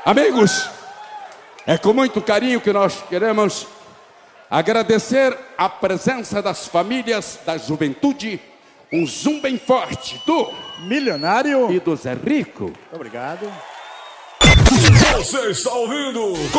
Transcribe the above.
Amigos, é com muito carinho que nós queremos agradecer a presença das famílias da juventude. Um zoom bem forte do Milionário e do Zé Rico. Obrigado. Você está ouvindo